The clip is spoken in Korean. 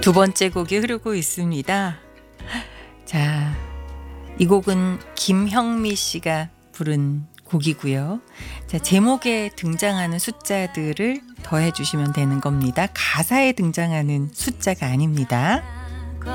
두 번째 곡이 흐르고 있습니다. 자, 이 곡은 김형미 씨가 부른 곡이고요. 자, 제목에 등장하는 숫자들을 더해 주시면 되는 겁니다. 가사에 등장하는 숫자가 아닙니다.